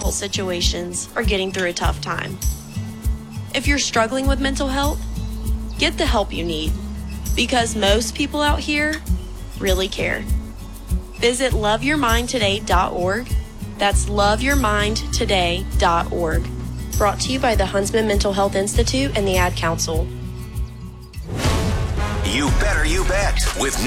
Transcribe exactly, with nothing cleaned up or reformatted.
stressful situations or getting through a tough time. If you're struggling with mental health, get the help you need, because most people out here really care. Visit love your mind today dot org. That's love your mind today dot org. Brought to you by the Huntsman Mental Health Institute and the Ad Council. You Better You Bet with